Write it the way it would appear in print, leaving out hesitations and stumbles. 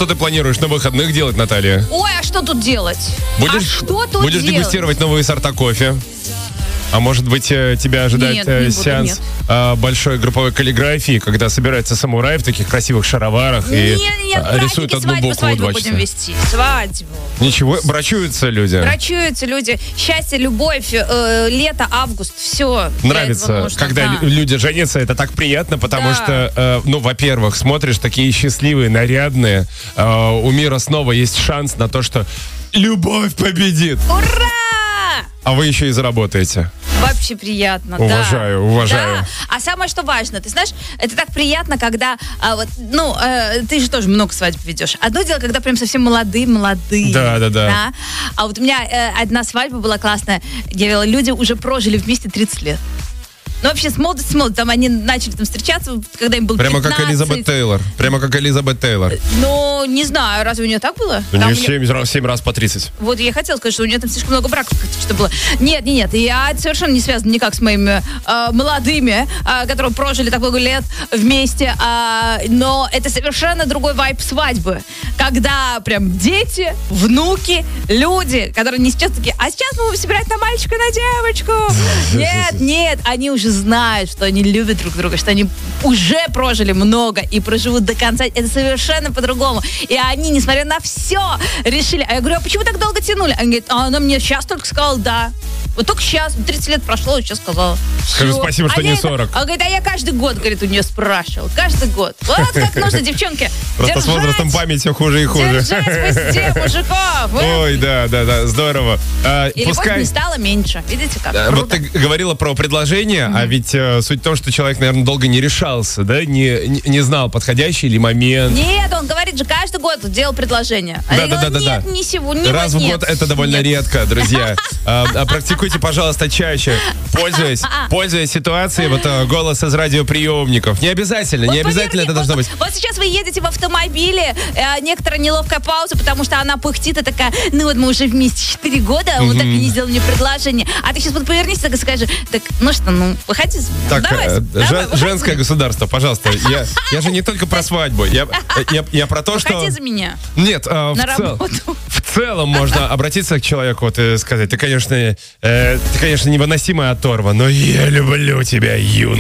что ты планируешь на выходных делать, Наталья? Ой, а что тут делать? Будешь дегустировать новые сорта кофе? А может быть, тебя ожидает сеанс большой групповой каллиграфии, когда собираются самураи в таких красивых шароварах и рисуют одну букву 2 часа? Будем вести. Свадьбу. Ничего, брачуются люди. Брачуются люди. Счастье, любовь, лето, август, все. Нравится, когда люди женятся, это так приятно, потому что, во-первых, смотришь такие счастливые, нарядные, у мира снова есть шанс на то, что любовь победит. Ура! А вы еще и заработаете. Вообще приятно, уважаю. Да. А самое, что важно, ты знаешь, это так приятно, когда, ты же тоже много свадеб ведешь. Одно дело, когда прям совсем молодые. Да. А вот у меня одна свадьба была классная. Я видела, люди уже прожили вместе 30 лет. Ну, вообще, с молодости, там они начали там встречаться, когда им было 15. Прямо как Элизабет Тейлор. Ну, не знаю, разве у нее так было? У нее 7 раз по 30. Вот, я хотела сказать, что у нее там слишком много браков, что было. Нет, я совершенно не связана никак с моими молодыми, которые прожили так много лет вместе, но это совершенно другой вайб свадьбы, когда прям дети, внуки, люди, которые не сейчас такие, а сейчас мы будем собирать на мальчика, на девочку. Нет, они уже знают, что они любят друг друга, что они уже прожили много и проживут до конца. Это совершенно по-другому. И они, несмотря на все, решили. А я говорю, а почему так долго тянули? Они говорят, она мне сейчас только сказала «да». Вот только сейчас, 30 лет прошло, и сейчас сказала. Скажи спасибо, что не 40. Она говорит, а я каждый год, говорит, у нее спрашивал. Каждый год. Вот как нужно, девчонки. Просто с возрастом память все хуже и хуже. Держать в узде, мужиков. Ой, да, здорово. И любовь не стала меньше. Видите как? Вот ты говорила про предложение, а ведь суть в том, что человек, наверное, долго не решался, да? Не знал, подходящий ли момент. Нет, он говорит же, каждый год делал предложение. Да. Нет, не сегодня. Раз в год это довольно редко, друзья. Практикуйте, пожалуйста, чаще. Пользуясь ситуацией, голос из радиоприемников. Не обязательно это должно быть. Вот сейчас вы едете в автомобиле, некоторая неловкая пауза, потому что она пыхтит и такая, мы уже вместе 4 года, он так и не сделал мне предложение. А ты сейчас повернись и скажешь, так, выходи за меня. Так, женское государство, пожалуйста. Я же не только про свадьбу. Я про то, что... Выходи за меня. Нет, на работу. В целом можно обратиться к человеку и сказать, ты, конечно, невыносимая оторва, но я люблю тебя, юная.